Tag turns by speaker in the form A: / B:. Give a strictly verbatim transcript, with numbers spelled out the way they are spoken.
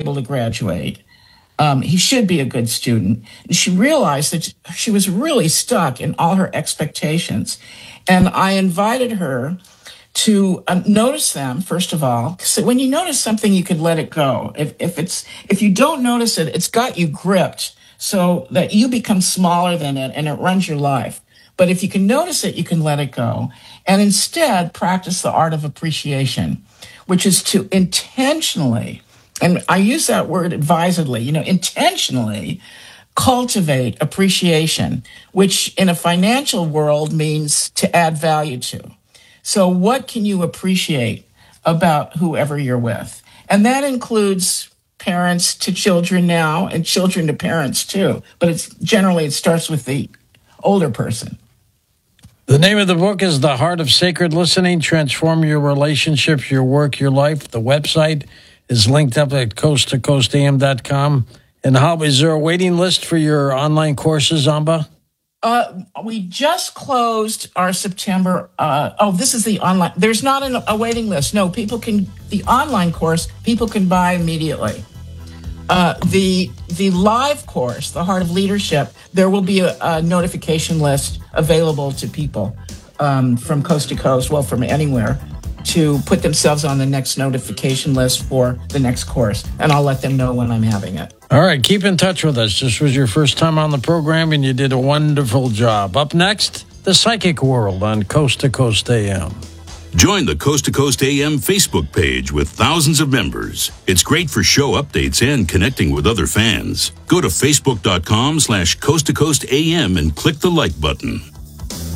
A: able to graduate. Um, he should be a good student. And she realized that she was really stuck in all her expectations. And I invited her to uh, notice them, first of all. So when you notice something, you can let it go. If, if it's, if you don't notice it, it's got you gripped so that you become smaller than it and it runs your life. But if you can notice it, you can let it go. And instead, practice the art of appreciation, which is to intentionally, and I use that word advisedly, you know, intentionally cultivate appreciation, which in a financial world means to add value to. So what can you appreciate about whoever you're with? And that includes parents to children now and children to parents too. But it's generally, it starts with the older person.
B: The name of the book is The Heart of Sacred Listening, Transform Your Relationships, Your Work, Your Life. The website is linked up at coast to coast a m dot com. And how, is there a waiting list for your online courses, Amba?
A: Uh, we just closed our September. Uh, oh, this is the online. There's not an, a waiting list. No, people can, the online course, people can buy immediately. Uh, the the live course, The Heart of Leadership, there will be a, a notification list available to people um, from coast to coast, well, from anywhere, to put themselves on the next notification list for the next course. And I'll let them know when I'm having it.
B: All right, keep in touch with us. This was your first time on the program, and you did a wonderful job. Up next, The Psychic World on Coast to Coast A M.
C: Join the Coast to Coast A M Facebook page with thousands of members. It's great for show updates and connecting with other fans. Go to facebook.com slash Coast to Coast AM and click the like button.